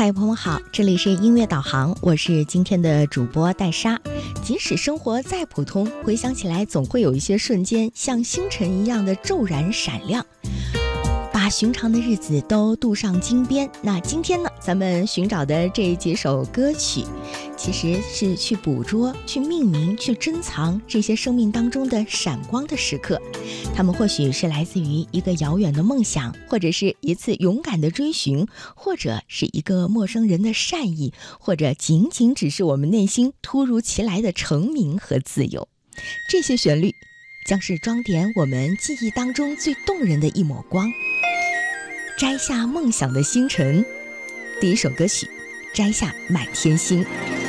嗨，朋友好，这里是音乐导航，我是今天的主播戴莎。即使生活再普通，回想起来总会有一些瞬间像星辰一样的骤然闪亮，把寻常的日子都镀上金边。那今天呢，咱们寻找的这几首歌曲其实是去捕捉、去命名、去珍藏这些生命当中的闪光的时刻。它们或许是来自于一个遥远的梦想，或者是一次勇敢的追寻，或者是一个陌生人的善意，或者仅仅只是我们内心突如其来的成名和自由。这些旋律将是装点我们记忆当中最动人的一抹光。摘下梦想的星辰，第一首歌曲，摘下满天星。